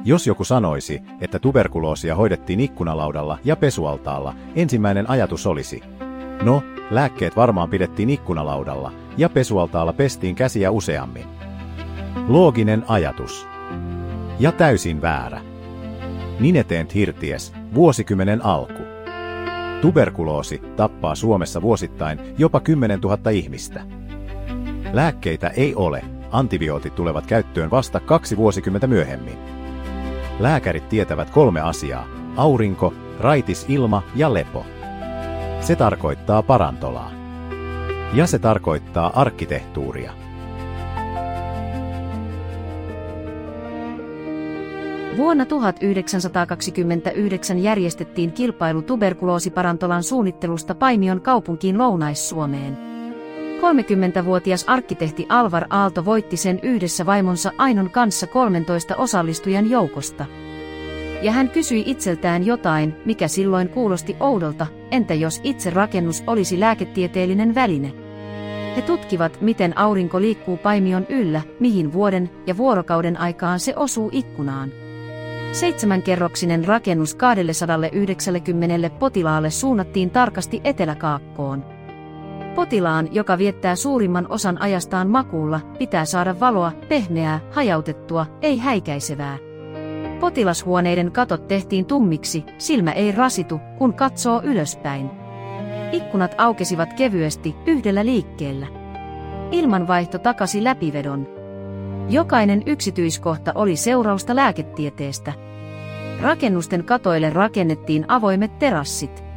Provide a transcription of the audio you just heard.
Jos joku sanoisi, että tuberkuloosia hoidettiin ikkunalaudalla ja pesualtaalla, ensimmäinen ajatus olisi: no, lääkkeet varmaan pidettiin ikkunalaudalla, ja pesualtaalla pestiin käsiä useammin. Looginen ajatus. Ja täysin väärä. Nineteent hirties, vuosikymmenen alku. Tuberkuloosi tappaa Suomessa vuosittain jopa 10 000 ihmistä. Lääkkeitä ei ole, antibiootit tulevat käyttöön vasta 2 vuosikymmentä myöhemmin. Lääkärit tietävät 3 asiaa: aurinko, raitis ilma ja lepo. Se tarkoittaa parantolaa. Ja se tarkoittaa arkkitehtuuria. Vuonna 1929 järjestettiin kilpailu tuberkuloosiparantolan suunnittelusta Paimion kaupunkiin Lounais-Suomeen. 30-vuotias arkkitehti Alvar Aalto voitti sen yhdessä vaimonsa Ainon kanssa 13 osallistujan joukosta. Ja hän kysyi itseltään jotain, mikä silloin kuulosti oudolta: entä jos itse rakennus olisi lääketieteellinen väline? He tutkivat, miten aurinko liikkuu Paimion yllä, mihin vuoden ja vuorokauden aikaan se osuu ikkunaan. 7-kerroksinen rakennus 290 potilaalle suunnattiin tarkasti eteläkaakkoon. Potilaan, joka viettää suurimman osan ajastaan makuulla, pitää saada valoa, pehmeää, hajautettua, ei häikäisevää. Potilashuoneiden katot tehtiin tummiksi, silmä ei rasitu, kun katsoo ylöspäin. Ikkunat aukesivat kevyesti, yhdellä liikkeellä. Ilmanvaihto takasi läpivedon. Jokainen yksityiskohta oli seurausta lääketieteestä. Rakennusten katoille rakennettiin avoimet terassit.